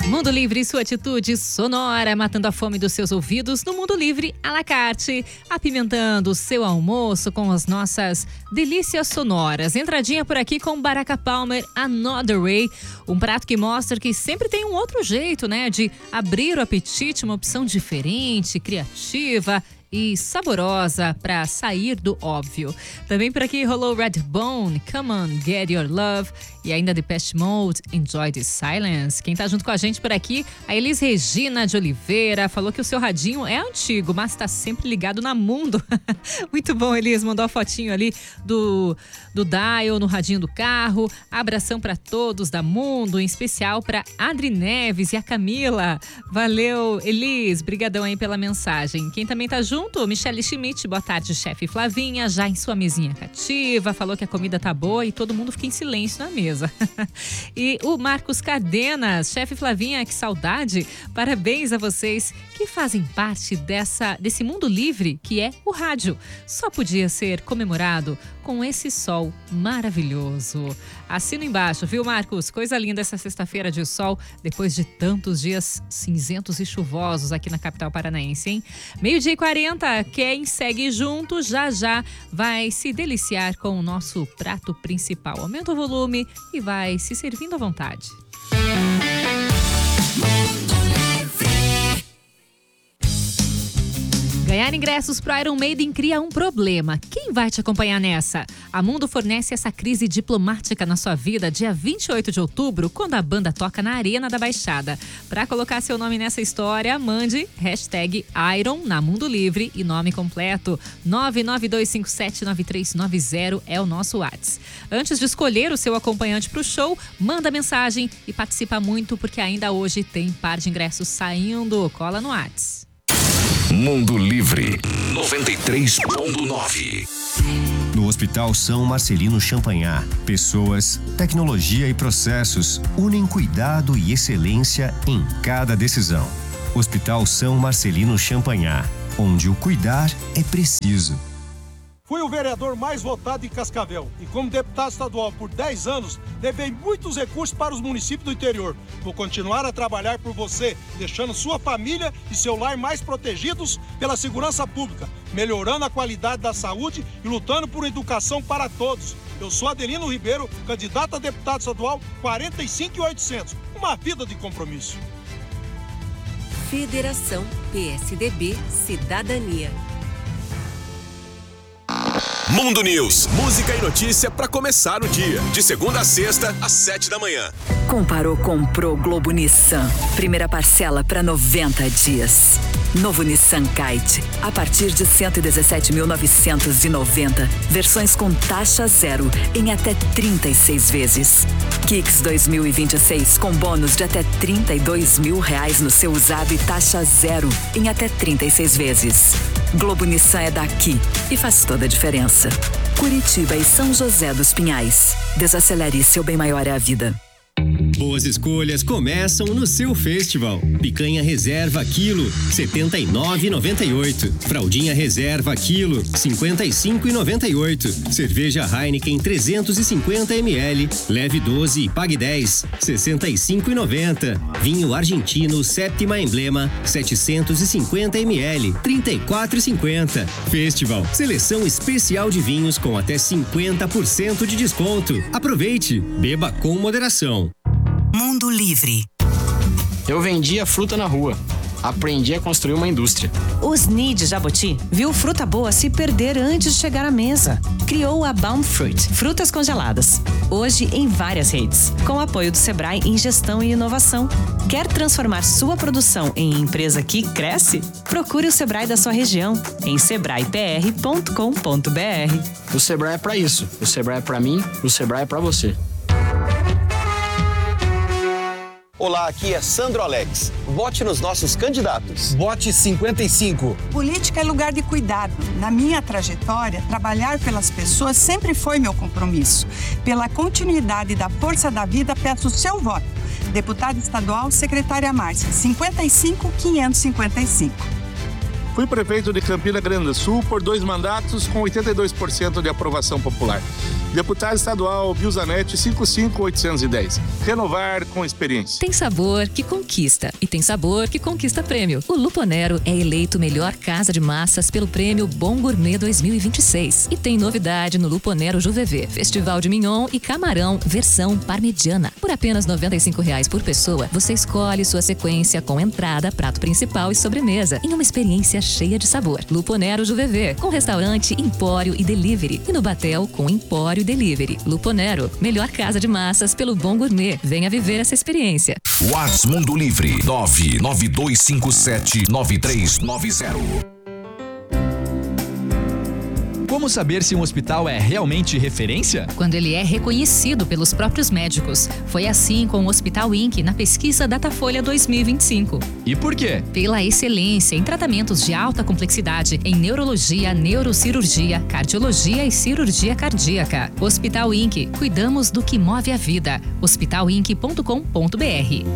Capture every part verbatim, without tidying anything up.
Mundo Livre, sua atitude sonora, matando a fome dos seus ouvidos no Mundo Livre à la carte, apimentando o seu almoço com as nossas delícias sonoras. Entradinha por aqui com Baraka Palmer, Another Way, um prato que mostra que sempre tem um outro jeito, né, de abrir o apetite, uma opção diferente, criativa e saborosa para sair do óbvio. Também por aqui rolou Redbone, Come On, Get Your Love e ainda Depeche Mode, Enjoy the Silence. Quem tá junto com a gente por aqui, a Elis Regina de Oliveira, falou que o seu radinho é antigo, mas tá sempre ligado na Mundo. Muito bom, Elis, mandou a fotinho ali do, do dial no radinho do carro. Abração para todos da Mundo, em especial para Adri Neves e a Camila. Valeu, Elis, brigadão aí pela mensagem. Quem também tá junto, Michele Schmidt, boa tarde, chefe Flavinha, já em sua mesinha cativa, falou que a comida tá boa e todo mundo fica em silêncio na mesa. E o Marcos Cardenas, chefe Flavinha, que saudade, parabéns a vocês que fazem parte dessa, desse mundo livre que é o rádio. Só podia ser comemorado com esse sol maravilhoso. Assina embaixo, viu, Marcos? Coisa linda essa sexta-feira de sol, depois de tantos dias cinzentos e chuvosos aqui na capital paranaense, hein? Meio-dia e quarenta, quem segue junto já já vai se deliciar com o nosso prato principal. Aumenta o volume e vai se servindo à vontade. Ganhar ingressos pro Iron Maiden cria um problema. Quem vai te acompanhar nessa? A Mundo fornece essa crise diplomática na sua vida dia vinte e oito de outubro, quando a banda toca na Arena da Baixada. Para colocar seu nome nessa história, mande hashtag Iron na Mundo Livre e nome completo. nove nove dois cinco sete nove três nove zero é o nosso WhatsApp. Antes de escolher o seu acompanhante pro show, manda mensagem e participa muito, porque ainda hoje tem par de ingressos saindo. Cola no WhatsApp. Mundo Livre noventa e três ponto nove. No Hospital São Marcelino Champagnat, pessoas, tecnologia e processos unem cuidado e excelência em cada decisão. Hospital São Marcelino Champagnat, onde o cuidar é preciso. Fui o vereador mais votado em Cascavel e, como deputado estadual por dez anos, levei muitos recursos para os municípios do interior. Vou continuar a trabalhar por você, deixando sua família e seu lar mais protegidos pela segurança pública, melhorando a qualidade da saúde e lutando por educação para todos. Eu sou Adelino Ribeiro, candidato a deputado estadual quarenta e cinco mil e oitocentos. Uma vida de compromisso. Federação P S D B Cidadania. Mundo News, música e notícia para começar o dia. De segunda a sexta, às sete da manhã. Comparou, comprou Globo Nissan. Primeira parcela para noventa dias. Novo Nissan Kite, a partir de cento e dezessete mil novecentos e noventa. Versões com taxa zero em até trinta e seis vezes. Kicks dois mil e vinte e seis com bônus de até trinta e dois mil reais no seu usado e taxa zero em até trinta e seis vezes. Globo Nissan é daqui e faz toda a diferença. Curitiba e São José dos Pinhais. Desacelere, seu bem maior é a vida. Boas escolhas começam no seu festival. Picanha reserva quilo, setenta e nove reais e noventa e oito centavos. Fraldinha reserva quilo, cinquenta e cinco reais e noventa e oito centavos. Cerveja Heineken trezentos e cinquenta mililitros, leve doze e pague dez, sessenta e cinco reais e noventa centavos. Vinho argentino Sétima Emblema, setecentos e cinquenta mililitros, trinta e quatro reais e cinquenta centavos. Festival, seleção especial de vinhos com até cinquenta por cento de desconto. Aproveite, beba com moderação. Mundo Livre. Eu vendia fruta na rua. Aprendi a construir uma indústria. Osni de Jaboti viu fruta boa se perder antes de chegar à mesa. Criou a Baum Fruit, frutas congeladas. Hoje em várias redes, com o apoio do Sebrae em gestão e inovação. Quer transformar sua produção em empresa que cresce? Procure o Sebrae da sua região em sebrae p r ponto com ponto b r. O Sebrae é pra isso. O Sebrae é pra mim, o Sebrae é pra você. Olá, aqui é Sandro Alex. Vote nos nossos candidatos. Vote cinquenta e cinco. Política é lugar de cuidado. Na minha trajetória, trabalhar pelas pessoas sempre foi meu compromisso. Pela continuidade da força da vida, peço o seu voto. Deputada estadual, secretária Márcia, cinquenta e cinco quinhentos e cinquenta e cinco. Fui prefeito de Campina Grande do Sul por dois mandatos com oitenta e dois por cento de aprovação popular. Deputado estadual Bilzanete cinco cinco oito um zero. Renovar com experiência. Tem sabor que conquista e tem sabor que conquista prêmio. O Luponero é eleito melhor casa de massas pelo prêmio Bom Gourmet dois mil e vinte e seis. E tem novidade no Luponero Juvevê, Festival de Mignon e Camarão versão parmegiana. Por apenas noventa e cinco reais por pessoa, você escolhe sua sequência com entrada, prato principal e sobremesa em uma experiência cheia de sabor. Luponero Juvevê, com restaurante, empório e delivery. E no Batel, com empório e delivery. Luponero, melhor casa de massas pelo Bom Gourmet. Venha viver essa experiência. WhatsApp Mundo Livre nove nove dois cinco sete nove três nove zero. Como saber se um hospital é realmente referência? Quando ele é reconhecido pelos próprios médicos. Foi assim com o Hospital Inc na pesquisa Datafolha dois mil e vinte e cinco. E por quê? Pela excelência em tratamentos de alta complexidade em neurologia, neurocirurgia, cardiologia e cirurgia cardíaca. Hospital Inc, cuidamos do que move a vida. hospital inc ponto com ponto b r.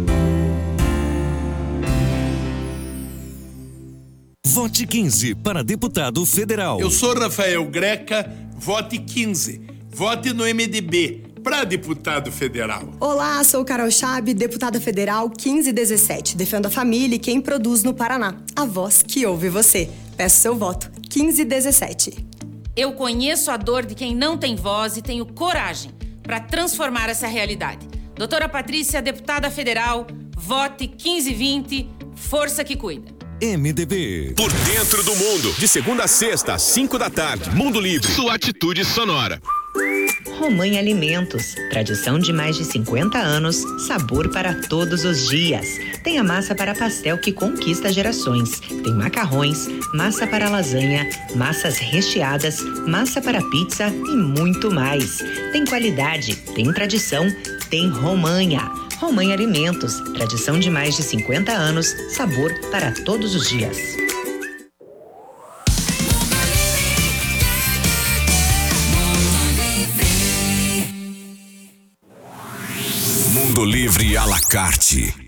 Vote quinze para deputado federal. Eu sou Rafael Greca, vote quinze. Vote no M D B para deputado federal. Olá, sou Carol Chab, deputada federal quinze dezessete. Defendo a família e quem produz no Paraná. A voz que ouve você. Peço seu voto. quinze dezessete. Eu conheço a dor de quem não tem voz e tenho coragem para transformar essa realidade. Doutora Patrícia, deputada federal, vote quinze vinte, força que cuida. M D B. Por dentro do mundo, de segunda a sexta, às cinco da tarde. Mundo Livre. Sua atitude sonora. Romanha Alimentos, tradição de mais de cinquenta anos, sabor para todos os dias. Tem a massa para pastel que conquista gerações. Tem macarrões, massa para lasanha, massas recheadas, massa para pizza e muito mais. Tem qualidade, tem tradição, tem Romanha. Romanha Alimentos, tradição de mais de cinquenta anos, sabor para todos os dias. Mundo Livre à la carte.